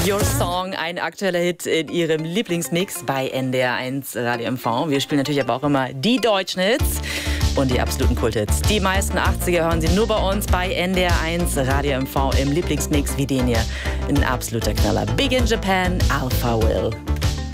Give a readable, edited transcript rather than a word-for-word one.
Your Song, ein aktueller Hit in Ihrem Lieblingsmix bei NDR1 Radio MV. Wir spielen natürlich aber auch immer die deutschen Hits und die absoluten Kulthits. Die meisten 80er hören Sie nur bei uns bei NDR1 Radio MV im Lieblingsmix wie den hier. Ein absoluter Knaller. Big in Japan, Alpha Will.